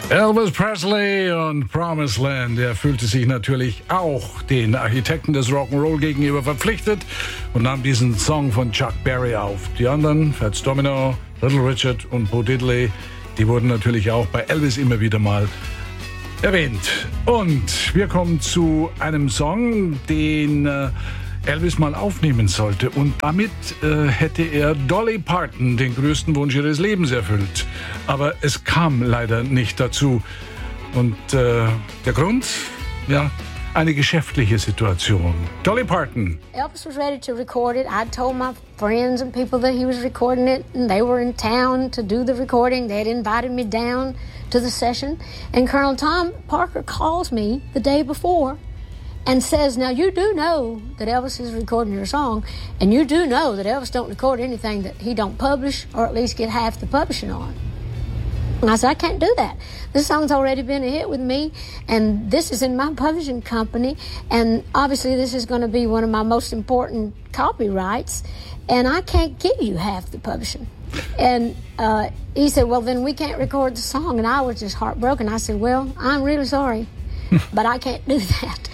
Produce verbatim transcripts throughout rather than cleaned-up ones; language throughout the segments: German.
Elvis Presley und Promised Land. Er fühlte sich natürlich auch den Architekten des Rock'n'Roll gegenüber verpflichtet und nahm diesen Song von Chuck Berry auf. Die anderen, Fats Domino, Little Richard und Bo Diddley, die wurden natürlich auch bei Elvis immer wieder mal erwähnt. Und wir kommen zu einem Song, den äh, Elvis mal aufnehmen sollte. Und damit äh, hätte er Dolly Parton den größten Wunsch ihres Lebens erfüllt. Aber es kam leider nicht dazu. Und äh, der Grund? Ja, eine geschäftliche Situation. Dolly Parton. Elvis was ready to record it. I told my friends and people that he was recording it, and they were in town to do the recording. They had invited me down to the session. And Colonel Tom Parker calls me the day before and says, now you do know that Elvis is recording your song, and you do know that Elvis don't record anything that he don't publish or at least get half the publishing on. And I said, I can't do that. This song's already been a hit with me, and this is in my publishing company, and obviously this is going to be one of my most important copyrights, and I can't give you half the publishing. And uh, he said, well, then we can't record the song, and I was just heartbroken. I said, well, I'm really sorry, but I can't do that.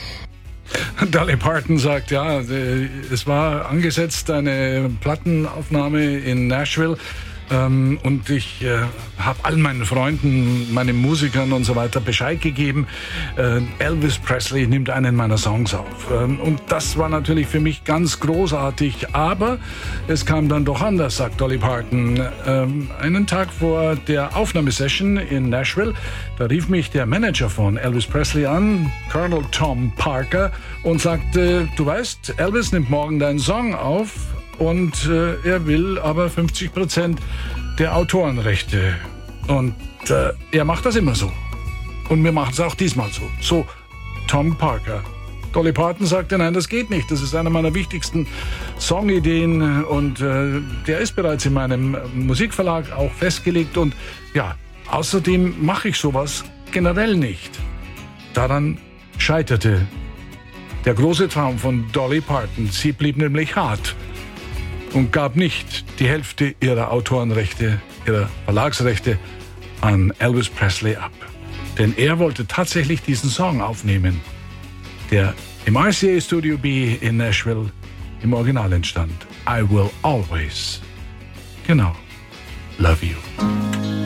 Dolly Parton sagt, ja, es war angesetzt, eine Plattenaufnahme in Nashville. Ähm, und ich äh, habe allen meinen Freunden, meinen Musikern und so weiter Bescheid gegeben. Äh, Elvis Presley nimmt einen meiner Songs auf. Ähm, und das war natürlich für mich ganz großartig. Aber es kam dann doch anders, sagt Dolly Parton. Ähm, einen Tag vor der Aufnahmesession in Nashville, da rief mich der Manager von Elvis Presley an, Colonel Tom Parker, und sagte, du weißt, Elvis nimmt morgen deinen Song auf. Und äh, er will aber fünfzig Prozent der Autorenrechte. Und äh, er macht das immer so. Und wir machen es auch diesmal so. So, Tom Parker. Dolly Parton sagte, nein, das geht nicht. Das ist einer meiner wichtigsten Songideen. Und äh, der ist bereits in meinem Musikverlag auch festgelegt. Und ja, außerdem mache ich sowas generell nicht. Daran scheiterte der große Traum von Dolly Parton. Sie blieb nämlich hart und gab nicht die Hälfte ihrer Autorenrechte, ihrer Verlagsrechte an Elvis Presley ab. Denn er wollte tatsächlich diesen Song aufnehmen, der im R C A Studio B in Nashville im Original entstand. I will always, genau, love you.